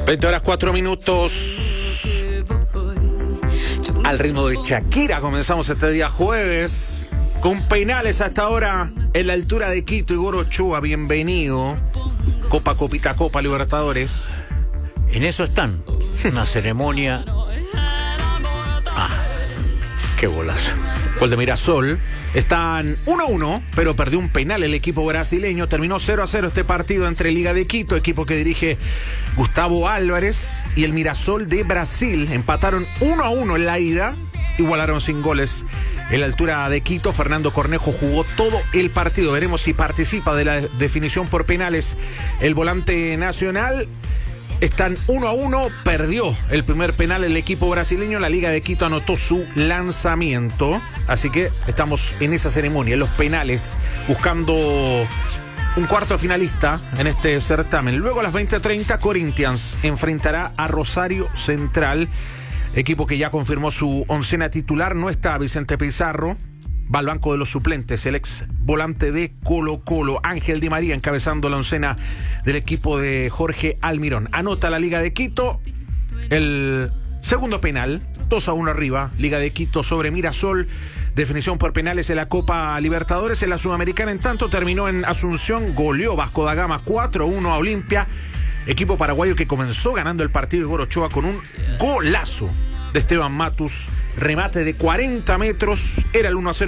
20 horas 4 minutos. Al ritmo de Shakira comenzamos este día jueves con penales hasta ahora en la altura de Quito. Igor Ochoa, bienvenido. Copa, Copita, Copa Libertadores. En eso están. Una ceremonia. Qué golazo. Gol de Mirasol. Están 1-1, pero perdió un penal el equipo brasileño. Terminó 0-0 este partido entre Liga de Quito, equipo que dirige Gustavo Álvarez, y el Mirasol de Brasil. Empataron 1-1 en la ida, igualaron sin goles en la altura de Quito. Fernando Cornejo jugó todo el partido. Veremos si participa de la definición por penales el volante nacional. Están 1-1, perdió el primer penal el equipo brasileño. La Liga de Quito anotó su lanzamiento. Así que estamos en esa ceremonia, en los penales, buscando un cuarto finalista en este certamen. Luego a las 20:30, Corinthians enfrentará a Rosario Central, equipo que ya confirmó su oncena titular. No está Vicente Pizarro, va al banco de los suplentes el ex volante de Colo-Colo, Ángel Di María, encabezando la oncena del equipo de Jorge Almirón. Anota la Liga de Quito el segundo penal, 2-1 arriba, Liga de Quito sobre Mirasol. Definición por penales en la Copa Libertadores. En la Sudamericana, en tanto, terminó en Asunción, goleó Vasco da Gama 4-1 a Olimpia, equipo paraguayo que comenzó ganando el partido de Igor Ochoa con un golazo de Esteban Matus, remate de 40 metros, era el 1-0